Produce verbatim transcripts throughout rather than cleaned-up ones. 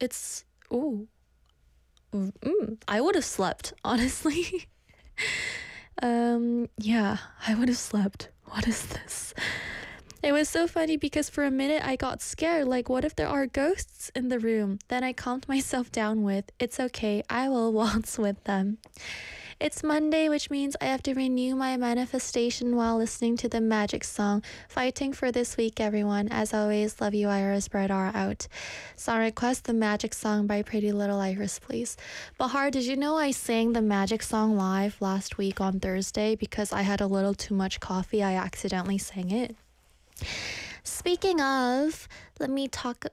It's, ooh, mm, I would have slept, honestly. um, yeah, I would have slept. What is this? It was so funny because for a minute I got scared. Like, what if there are ghosts in the room? Then I calmed myself down with, it's okay, I will waltz with them. It's Monday, which means I have to renew my manifestation while listening to the magic song. Fighting for this week, everyone. As always, love you, Iris. Bright Aura out. Song request, the magic song by Pretty Little Iris, please. Bahar, did you know I sang the magic song live last week on Thursday? Because I had a little too much coffee, I accidentally sang it. Speaking of, let me talk.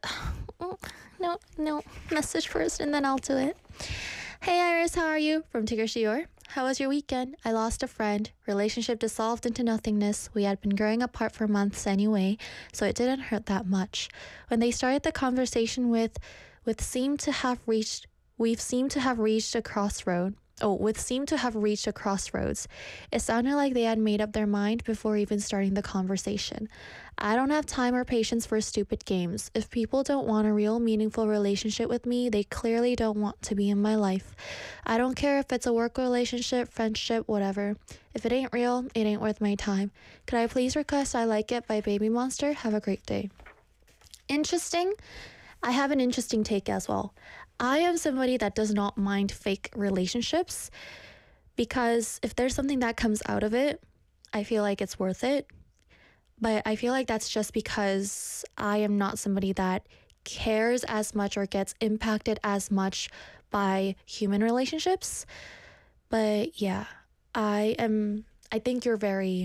No, no, message first and then I'll do it. Hey Iris, how are you? From Tigger Shior. How was your weekend? I lost a friend. Relationship dissolved into nothingness. We had been growing apart for months anyway, so it didn't hurt that much. When they started the conversation with, with seemed to have reached, we've seemed to have reached a crossroad. Oh, with seemed to have reached a crossroads. It sounded like they had made up their mind before even starting the conversation. I don't have time or patience for stupid games. If people don't want a real, meaningful relationship with me, they clearly don't want to be in my life. I don't care if it's a work relationship, friendship, whatever. If it ain't real, it ain't worth my time. Could I please request I Like It by Baby Monster? Have a great day. Interesting. I have an interesting take as well. I am somebody that does not mind fake relationships because if there's something that comes out of it, I feel like it's worth it. But I feel like that's just because I am not somebody that cares as much or gets impacted as much by human relationships. But yeah, I am, I think you're very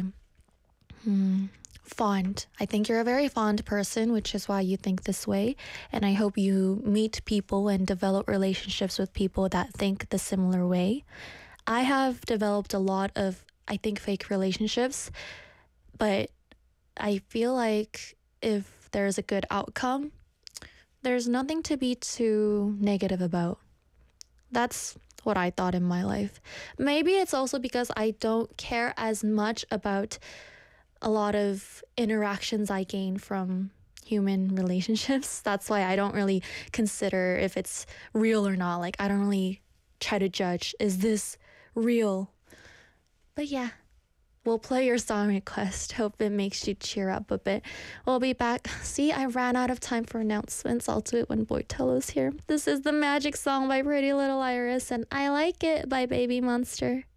hmm, fond. I think you're a very fond person, which is why you think this way. And I hope you meet people and develop relationships with people that think the similar way. I have developed a lot of, I think, fake relationships, but I feel like if there's a good outcome, there's nothing to be too negative about. That's what I thought in my life. Maybe it's also because I don't care as much about a lot of interactions I gain from human relationships. That's why I don't really consider if it's real or not. Like, I don't really try to judge, is this real? But yeah, we'll play your song request. Hope it makes you cheer up a bit. We'll be back. See, I ran out of time for announcements. I'll do it when Boitello's here. This is the magic song by Pretty Little Iris, and I Like It by Baby Monster.